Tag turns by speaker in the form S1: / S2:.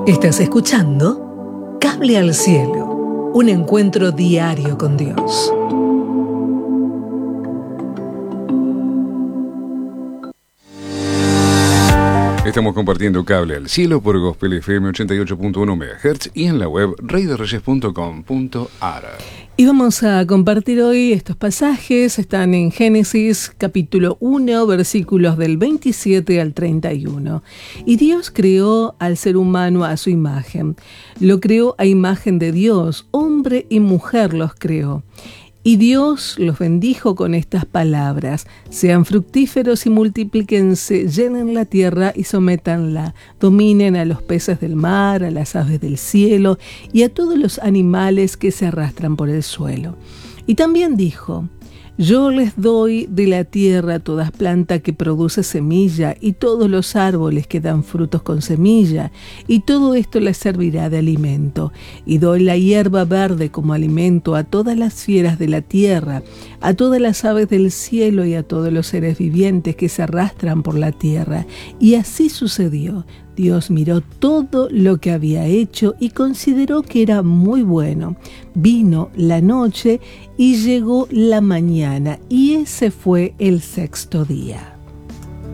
S1: Estás escuchando Cable al Cielo, un encuentro diario con Dios.
S2: Estamos compartiendo Cable al Cielo por Gospel FM 88.1 MHz y en la web reyderreyes.com.ar.
S1: Y vamos a compartir hoy estos pasajes. Están en Génesis capítulo 1, versículos del 27 al 31. Y Dios creó al ser humano a su imagen. Lo creó a imagen de Dios, hombre y mujer los creó. Y Dios los bendijo con estas palabras: sean fructíferos y multiplíquense, llenen la tierra y sométanla, dominen a los peces del mar, a las aves del cielo y a todos los animales que se arrastran por el suelo. Y también dijo: yo les doy de la tierra toda planta que produce semilla y todos los árboles que dan frutos con semilla, y todo esto les servirá de alimento. Y doy la hierba verde como alimento a todas las fieras de la tierra, a todas las aves del cielo y a todos los seres vivientes que se arrastran por la tierra. Y así sucedió. Dios miró todo lo que había hecho y consideró que era muy bueno. Vino la noche y llegó la mañana, y ese fue el sexto día.